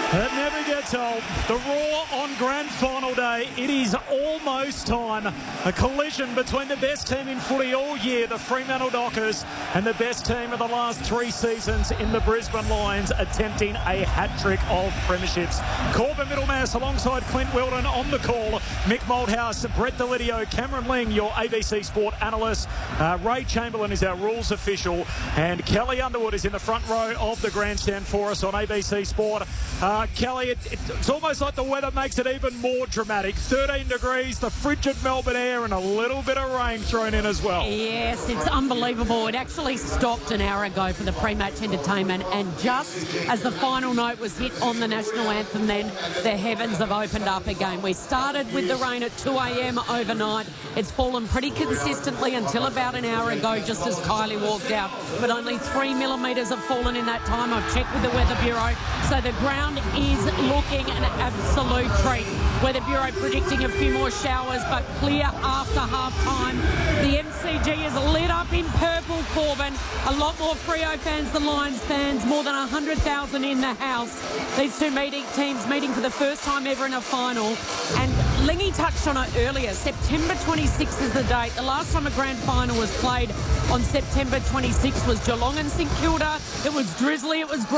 It never gets old. The Roar on grand final day. It is almost time. A collision between the best team in footy all year, the Fremantle Dockers, and the best team of the last 3 seasons in the Brisbane Lions, attempting a hat-trick of premierships. Corbin Middlemass alongside Clint Wilden on the call. Mick Malthouse, Brett Delidio, Cameron Ling, your ABC Sport analyst. Ray Chamberlain is our rules official. And Kelly Underwood is in the front row of the grandstand for us on ABC Sport. Kelly, it's almost like the weather makes it even more dramatic. 13 degrees, the frigid Melbourne air, and a little bit of rain thrown in as well. Yes, it's unbelievable. It actually stopped an hour ago for the pre-match entertainment, and just as the final note was hit on the national anthem, then the heavens have opened up again. We started with the rain at 2 a.m. overnight. It's fallen pretty consistently until about an hour ago, just as Kylie walked out. But only 3 millimetres have fallen in that time. I've checked with the Weather Bureau. So the ground is looking an absolute treat. Weather Bureau predicting a few more showers, but clear after half-time. The MCG is lit up in purple, Corbin. A lot more Freo fans than Lions fans, more than 100,000 in the house. These two teams meeting for the first time ever in a final. And Lingy touched on it earlier. September 26th is the date. The last time a grand final was played on September 26th was Geelong and St Kilda. It was drizzly, it was